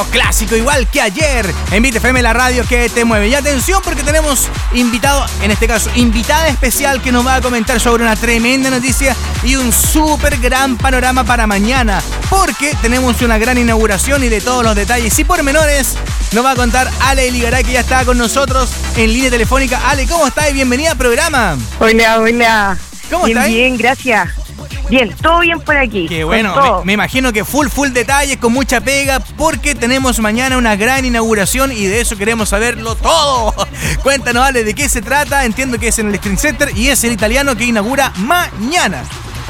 Clásico, igual que ayer en Beat FM, la radio que te mueve. Y atención, porque tenemos invitado, en este caso, invitada especial que nos va a comentar sobre una tremenda noticia y un súper gran panorama para mañana, porque tenemos una gran inauguración y de todos los detalles y pormenores nos va a contar Ale Ligaray, que ya está con nosotros en línea telefónica. Ale, ¿cómo estás? Bienvenida al programa. Hola. ¿Cómo estás? Bien, gracias. Bien, todo bien por aquí. Qué bueno, me imagino que full detalles, con mucha pega, porque tenemos mañana una gran inauguración y de eso queremos saberlo todo. Cuéntanos, Ale, ¿de qué se trata? Entiendo que es en el Street Center y es el italiano que inaugura mañana.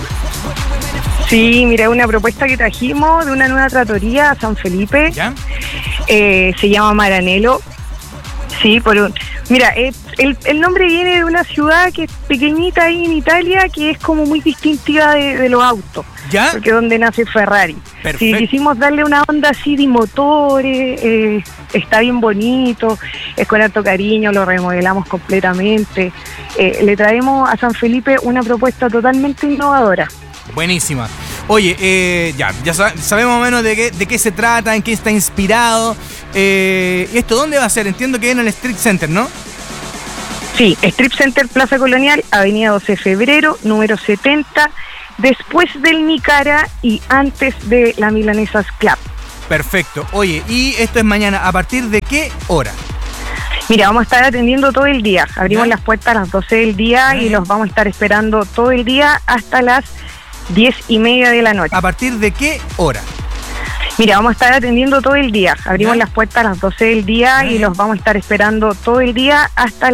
Sí, mira, una propuesta que trajimos de una nueva trattoria a San Felipe. ¿Ya? Se llama Maranello. Sí, mira, el nombre viene de una ciudad que es pequeñita ahí en Italia, que es como muy distintiva de los autos. ¿Ya? Porque es donde nace Ferrari. Perfecto. Sí, quisimos darle una onda así de motores, está bien bonito, es con harto cariño, lo remodelamos completamente. Le traemos a San Felipe una propuesta totalmente innovadora. Buenísima. Oye, ya sabemos más o menos de qué se trata, en qué está inspirado. ¿Y esto dónde va a ser? Entiendo que en el Street Center, ¿no? Sí, Street Center, Plaza Colonial, Avenida 12 de Febrero, número 70, después del Nicara y antes de la Milanesas Club. Perfecto. Oye, y esto es mañana, ¿a partir de qué hora? Mira, vamos a estar atendiendo todo el día. Abrimos las puertas a las 12 del día y los vamos a estar esperando todo el día hasta las 10:30 de la noche. ¿A partir de qué hora? Mira, vamos a estar atendiendo todo el día. Abrimos las puertas a las 12 del día y los vamos a estar esperando todo el día hasta